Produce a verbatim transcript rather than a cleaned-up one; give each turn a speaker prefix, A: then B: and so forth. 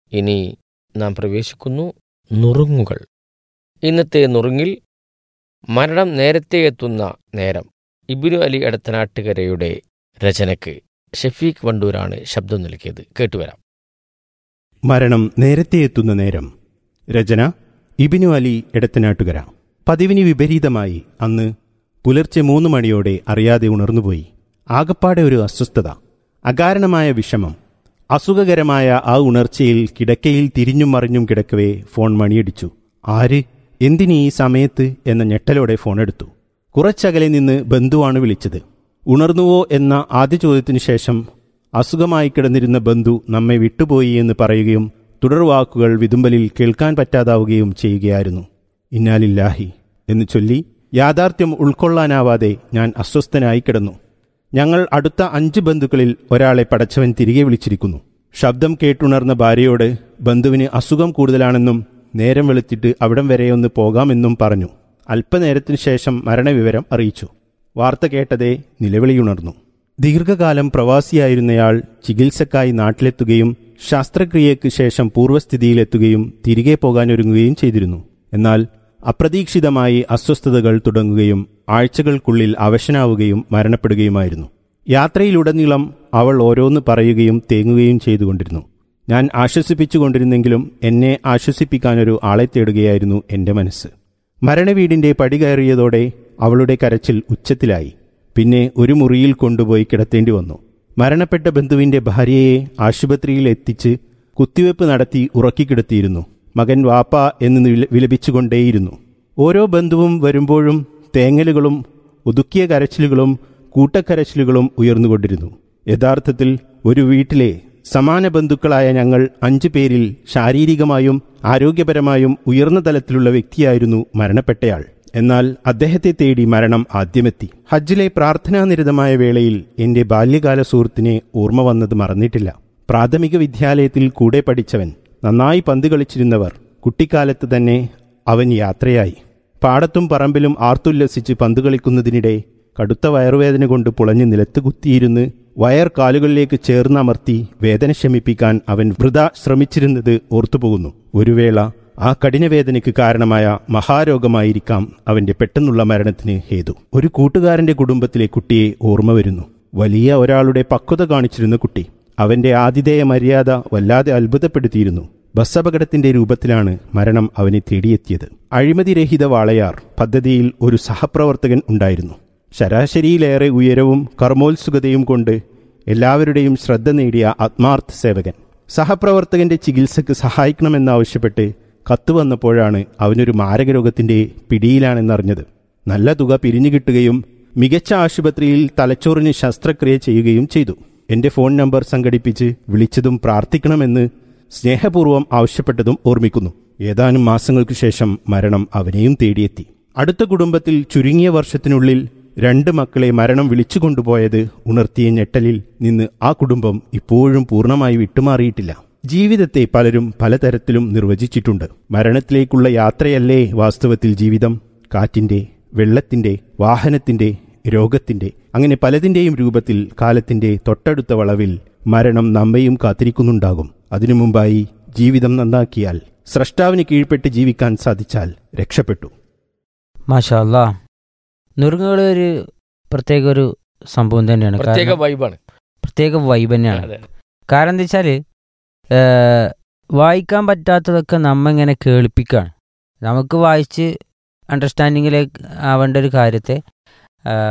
A: ഇനി നാം പ്രവേശിക്കുന്നു നുറുങ്ങുകൾ. ഇന്നത്തെ നുറുങ്ങിൽ മരണം നേരത്തെ എത്തുന്ന നേരം, ഇബ്നു അലി എടത്തനാട്ടുകരയുടെ രചനയ്ക്ക് ഷഫീഖ് വണ്ടൂരാണ് ശബ്ദം നൽകിയത്. കേട്ടുവരാം.
B: മരണം നേരത്തെ എത്തുന്ന നേരം. രചന ഇബ്നു അലി എടത്തനാട്ടുകര. പതിവിന് വിപരീതമായി അന്ന് പുലർച്ചെ മൂന്ന് മണിയോടെ അറിയാതെ ഉണർന്നുപോയി. ആകപ്പാടെ ഒരു അസ്വസ്ഥത, അകാരണമായ വിഷമം. അസുഖകരമായ ആ ഉണർച്ചയിൽ കിടക്കയിൽ തിരിഞ്ഞും മറിഞ്ഞും കിടക്കവേ ഫോൺ മണിയടിച്ചു. ആര്, എന്തിനീ ഈ സമയത്ത് എന്ന ഞെട്ടലോടെ ഫോണെടുത്തു. കുറച്ചകലെ നിന്ന് ബന്ധുവാണ് വിളിച്ചത്. ഉണർന്നുവോ എന്ന ആദ്യ ചോദ്യത്തിനു ശേഷം അസുഖമായി കിടന്നിരുന്ന ബന്ധു നമ്മെ വിട്ടുപോയി എന്ന് പറയുകയും തുടർവാക്കുകൾ വിതുമ്പലിൽ കേൾക്കാൻ പറ്റാതാവുകയും ചെയ്യുകയായിരുന്നു. ഇന്നാലില്ലാഹി എന്ന് ചൊല്ലി യാഥാർത്ഥ്യം ഉൾക്കൊള്ളാനാവാതെ ഞാൻ അസ്വസ്ഥനായി കിടന്നു. ഞങ്ങൾ അടുത്ത അഞ്ച് ബന്ധുക്കളിൽ ഒരാളെ പടച്ചവൻ തിരികെ വിളിച്ചിരിക്കുന്നു. ശബ്ദം കേട്ടുണർന്ന ഭാര്യയോട് ബന്ധുവിന് അസുഖം കൂടുതലാണെന്നും നേരം വെളുത്തിട്ട് അവിടം വരെയൊന്ന് പോകാമെന്നും പറഞ്ഞു. അല്പനേരത്തിനു ശേഷം മരണവിവരം അറിയിച്ചു. വാർത്ത കേട്ടതേ നിലവിളിയുണർന്നു. ദീർഘകാലം പ്രവാസിയായിരുന്നയാൾ ചികിത്സക്കായി നാട്ടിലെത്തുകയും ശസ്ത്രക്രിയയ്ക്ക് ശേഷം പൂർവ്വസ്ഥിതിയിലെത്തുകയും തിരികെ പോകാനൊരുങ്ങുകയും ചെയ്തിരുന്നു. എന്നാൽ അപ്രതീക്ഷിതമായി അസ്വസ്ഥതകൾ തുടങ്ങുകയും ആഴ്ചകൾക്കുള്ളിൽ അവശനാവുകയും മരണപ്പെടുകയുമായിരുന്നു. യാത്രയിലുടനീളം അവൾ ഓരോന്ന് പറയുകയും തേങ്ങുകയും ചെയ്തുകൊണ്ടിരുന്നു. ഞാൻ ആശ്വസിപ്പിച്ചുകൊണ്ടിരുന്നെങ്കിലും എന്നെ ആശ്വസിപ്പിക്കാനൊരു ആളെ തേടുകയായിരുന്നു എൻ്റെ മനസ്സ്. മരണവീടിൻ്റെ പടി കയറിയതോടെ അവളുടെ കരച്ചിൽ ഉച്ചത്തിലായി. പിന്നെ ഒരു മുറിയിൽ കൊണ്ടുപോയി കിടത്തേണ്ടി വന്നു. മരണപ്പെട്ട ബന്ധുവിൻ്റെ ഭാര്യയെ ആശുപത്രിയിൽ എത്തിച്ച് കുത്തിവെപ്പ് നടത്തി ഉറക്കിക്കിടത്തിയിരുന്നു. മകൻ വാപ്പ എന്ന് വിലപിച്ചുകൊണ്ടേയിരുന്നു. ഓരോ ബന്ധുവും വരുമ്പോഴും തേങ്ങലുകളും ഒതുക്കിയ കരച്ചിലുകളും കൂട്ടക്കരച്ചിലുകളും ഉയർന്നുകൊണ്ടിരുന്നു. യഥാർത്ഥത്തിൽ ഒരു വീട്ടിലെ സമാന ബന്ധുക്കളായ ഞങ്ങൾ അഞ്ചു പേരിൽ ശാരീരികമായും ആരോഗ്യപരമായും ഉയർന്ന തലത്തിലുള്ള വ്യക്തിയായിരുന്നു മരണപ്പെട്ടയാൾ. എന്നാൽ അദ്ദേഹത്തെ തേടി മരണം ആദ്യമെത്തി. ഹജ്ജിലെ പ്രാർത്ഥനാനിരതമായ വേളയിൽ എൻ്റെ ബാല്യകാല സുഹൃത്തിനെ ഓർമ്മ വന്നത് മറന്നിട്ടില്ല. പ്രാഥമിക വിദ്യാലയത്തിൽ കൂടെ പഠിച്ചവൻ, നന്നായി പന്ത് കളിച്ചിരുന്നവർ. കുട്ടിക്കാലത്ത് തന്നെ അവൻ യാത്രയായി. പാടത്തും പറമ്പിലും ആർത്തുല്ലസിച്ച് പന്ത് കളിക്കുന്നതിനിടെ കടുത്ത വയറുവേദന കൊണ്ട് പുളഞ്ഞ് നിലത്ത് കുത്തിയിരുന്ന് വയർ കാലുകളിലേക്ക് ചേർന്നമർത്തി വേദന ശമിപ്പിക്കാൻ അവൻ വൃഥാ ശ്രമിച്ചിരുന്നത് ഓർത്തുപോകുന്നു. ഒരു വേള ആ കഠിനവേദനയ്ക്ക് കാരണമായ മഹാരോഗമായിരിക്കാം അവന്റെ പെട്ടെന്നുള്ള മരണത്തിന് ഹേതു. ഒരു കൂട്ടുകാരന്റെ കുടുംബത്തിലെ കുട്ടിയെ ഓർമ്മ വരുന്നു. വലിയ ഒരാളുടെ പക്വത കാണിച്ചിരുന്ന കുട്ടി. അവന്റെ ആതിഥേയ മര്യാദ വല്ലാതെ അത്ഭുതപ്പെടുത്തിയിരുന്നു. ബസ്സപകടത്തിന്റെ രൂപത്തിലാണ് മരണം അവനെ തേടിയെത്തിയത്. അഴിമതിരഹിത വാളയാർ പദ്ധതിയിൽ ഒരു സഹപ്രവർത്തകൻ ഉണ്ടായിരുന്നു. ശരാശരിയിലേറെ ഉയരവും കർമ്മോത്സുകതയും കൊണ്ട് എല്ലാവരുടെയും ശ്രദ്ധ നേടിയ ആത്മാർത്ഥ സേവകൻ. സഹപ്രവർത്തകന്റെ ചികിത്സയ്ക്ക് സഹായിക്കണമെന്നാവശ്യപ്പെട്ട് കത്ത് വന്നപ്പോഴാണ് അവനൊരു മാരകരോഗത്തിന്റെ പിടിയിലാണെന്നറിഞ്ഞത്. നല്ല തുക പിരിഞ്ഞു കിട്ടുകയും മികച്ച ആശുപത്രിയിൽ തലച്ചോറിന് ശസ്ത്രക്രിയ ചെയ്യുകയും ചെയ്തു. എന്റെ ഫോൺ നമ്പർ സംഘടിപ്പിച്ച് വിളിച്ചതും പ്രാർത്ഥിക്കണമെന്ന് സ്നേഹപൂർവ്വം ആവശ്യപ്പെട്ടതും ഓർമ്മിക്കുന്നു. ഏതാനും മാസങ്ങൾക്കു ശേഷം മരണം അവനെയും തേടിയെത്തി. അടുത്ത കുടുംബത്തിൽ ചുരുങ്ങിയ വർഷത്തിനുള്ളിൽ രണ്ട് മക്കളെ മരണം വിളിച്ചുകൊണ്ടുപോയത് ഉണർത്തിയ ഞെട്ടലിൽ നിന്ന് ആ കുടുംബം ഇപ്പോഴും പൂർണ്ണമായി വിട്ടുമാറിയിട്ടില്ല. ജീവിതത്തെ പലരും പലതരത്തിലും നിർവചിച്ചിട്ടുണ്ട്. മരണത്തിലേക്കുള്ള യാത്രയല്ലേ വാസ്തവത്തിൽ ജീവിതം? കാറ്റിന്റെ, വെള്ളത്തിന്റെ, വാഹനത്തിന്റെ, രോഗത്തിന്റെ, അങ്ങനെ പലതിന്റെയും രൂപത്തിൽ കാലത്തിന്റെ തൊട്ടടുത്ത വളവിൽ മരണം നമ്മയും കാത്തിരിക്കുന്നുണ്ടാകും. അതിനു മുമ്പായി ജീവിതം നന്നാക്കിയാൽ, സ്രഷ്ടാവിന് കീഴ്പ്പെട്ട് ജീവിക്കാൻ സാധിച്ചാൽ രക്ഷപ്പെട്ടു.
C: മാഷാ അല്ലാഹ്. നുറുങ്ങുകൾ ഒരു പ്രത്യേക ഒരു സംഭവം തന്നെയാണ്.
A: പ്രത്യേക വൈബാണ്,
C: പ്രത്യേക വൈബ് തന്നെയാണ്. കാരണം എന്താ വെച്ചാൽ വായിക്കാൻ പറ്റാത്തതൊക്കെ നമ്മ ഇങ്ങനെ കേൾപ്പിക്കുകയാണ്. നമുക്ക് വായിച്ച് അണ്ടർസ്റ്റാൻഡിങ്ങിലേക്ക് ആവേണ്ട ഒരു കാര്യത്തെ